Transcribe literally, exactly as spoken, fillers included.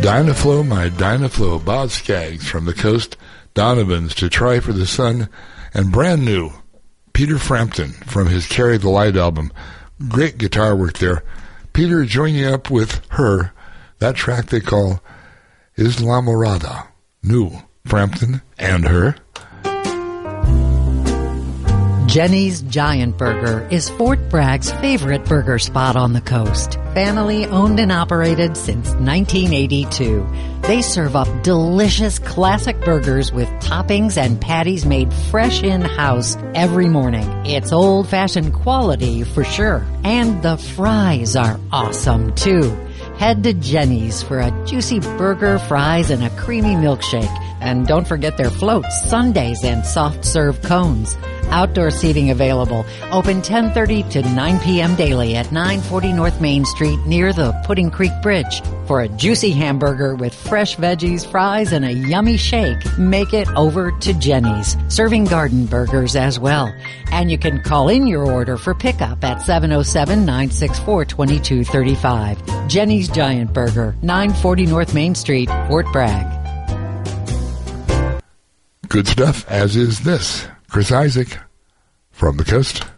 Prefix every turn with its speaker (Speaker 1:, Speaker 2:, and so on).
Speaker 1: Dynaflow, my Dynaflow, Bob Skaggs from the coast, Donovan's To Try for the Sun, and brand new, Peter Frampton from his Carry the Light album. Great guitar work there. Peter joining up with her, that track they call Islamorada. New, Frampton and her.
Speaker 2: Jenny's Giant Burger is Fort Bragg's favorite burger spot on the coast. Family owned and operated since nineteen eighty-two. They serve up delicious classic burgers with toppings and patties made fresh in-house every morning. It's old-fashioned quality for sure. And the fries are awesome too. Head to Jenny's for a juicy burger, fries, and a creamy milkshake. And don't forget their floats, sundaes, and soft-serve cones. Outdoor seating available. Open ten thirty to nine p.m. daily at nine forty North Main Street near the Pudding Creek Bridge. For a juicy hamburger with fresh veggies, fries, and a yummy shake, make it over to Jenny's. Serving garden burgers as well. And you can call in your order for pickup at seven oh seven, nine six four, two two three five. Jenny's Giant Burger, nine forty North Main Street, Fort Bragg.
Speaker 1: Good stuff, as is this. Chris Isaak from the coast.